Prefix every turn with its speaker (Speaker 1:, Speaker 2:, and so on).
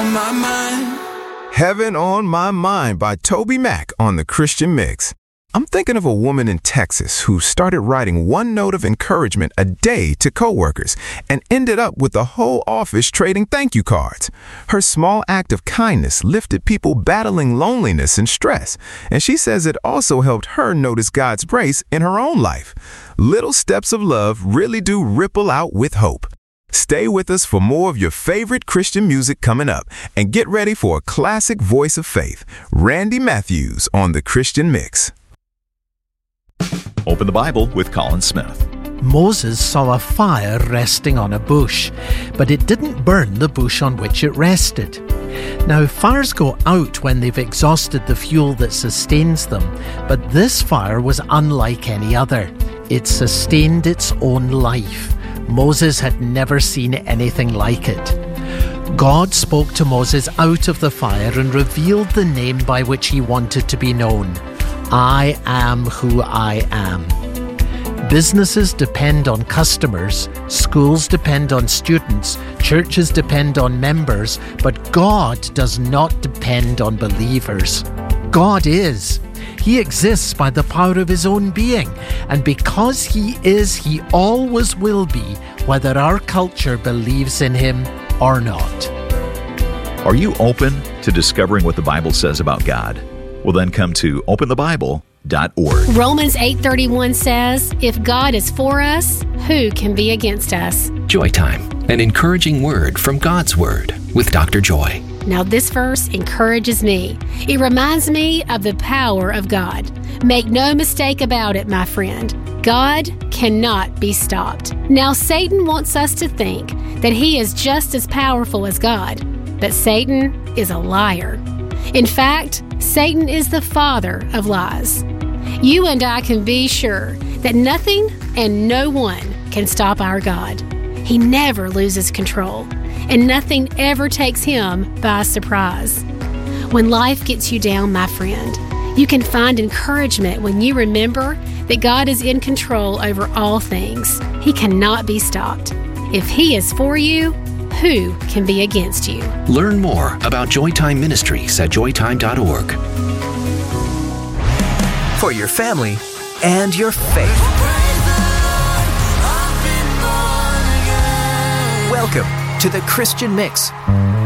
Speaker 1: My mind.
Speaker 2: Heaven on My Mind by Toby Mac on the Christian Mix. I'm thinking of a woman in Texas who started writing one note of encouragement a day to coworkers and ended up with the whole office trading thank you cards. Her small act of kindness lifted people battling loneliness and stress, and she says it also helped her notice God's grace in her own life. Little steps of love really do ripple out with hope. Stay with us for more of your favorite Christian music coming up, and get ready for a classic voice of faith, Randy Matthews on the Christian Mix.
Speaker 3: Open the Bible with Colin Smith.
Speaker 4: Moses saw a fire resting on a bush, but it didn't burn the bush on which it rested. Now, fires go out when they've exhausted the fuel that sustains them, but this fire was unlike any other. It sustained its own life. Moses had never seen anything like it. God spoke to Moses out of the fire and revealed the name by which he wanted to be known. I am who I am. Businesses depend on customers, schools depend on students, churches depend on members, but God does not depend on believers. God is. He exists by the power of his own being, and because he is, he always will be, whether our culture believes in him or not.
Speaker 3: Are you open to discovering what the Bible says about God? Well, then come to openthebible.org.
Speaker 5: Romans 8:31 says, if God is for us, who can be against us?
Speaker 6: Joy Time, an encouraging word from God's Word with Dr. Joy.
Speaker 5: Now this verse encourages me. It reminds me of the power of God. Make no mistake about it, my friend. God cannot be stopped. Now Satan wants us to think that he is just as powerful as God, but Satan is a liar. In fact, Satan is the father of lies. You and I can be sure that nothing and no one can stop our God. He never loses control, and nothing ever takes him by surprise. When life gets you down, my friend, you can find encouragement when you remember that God is in control over all things. He cannot be stopped. If he is for you, who can be against you?
Speaker 6: Learn more about Joytime Ministries at joytime.org.
Speaker 7: For your family and your faith. Welcome to the Christian Mix.